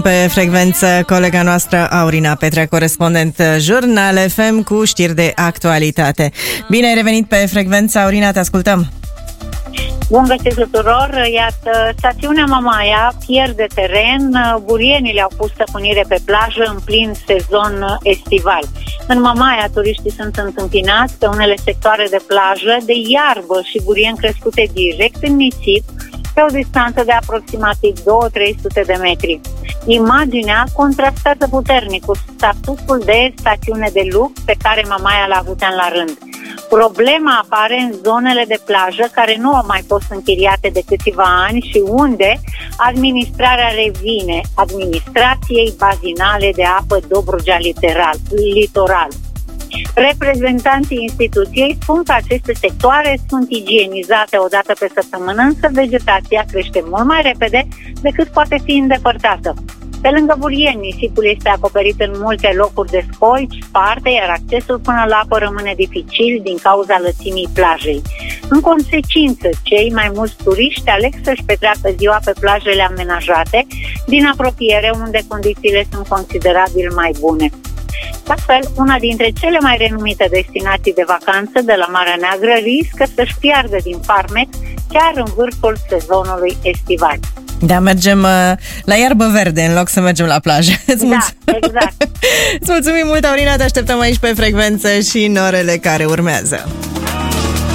Pe frecvență, colega noastră Aurina Petrea, corespondent Jurnal FM cu știri de actualitate. Bine ai revenit pe frecvență, Aurina, te ascultăm. Bun găsit tuturor! Iată, stațiunea Mamaia pierde teren, burienii le-au pus stăpânire pe plajă în plin sezon estival. În Mamaia, turiștii sunt întâmpinați pe unele sectoare de plajă de iarbă și burieni crescute direct în nisip, pe o distanță de aproximativ 200-300 de metri. Imaginea contrastează puternic cu statutul de stațiune de lux pe care Mamaia l-a avut an la rând. Problema apare în zonele de plajă care nu au mai fost închiriate de câțiva ani și unde administrarea revine administrației bazinale de apă Dobrogea Litoral. Reprezentanții instituției spun că aceste sectoare sunt igienizate o dată pe săptămână, însă vegetația crește mult mai repede decât poate fi îndepărtată. Pe lângă burieni, nisipul este acoperit în multe locuri de scoici, sparte, iar accesul până la apă rămâne dificil din cauza lățimii plajei. În consecință, cei mai mulți turiști aleg să-și petreacă ziua pe plajele amenajate din apropiere, unde condițiile sunt considerabil mai bune. Astfel, una dintre cele mai renumite destinații de vacanță de la Marea Neagră riscă să-și piardă din farmec chiar în vârful sezonului estival. Da, mergem la iarbă verde în loc să mergem la plajă. Exact. Îți mulțumim mult, Aurina, te așteptăm aici pe frecvență și în orele care urmează.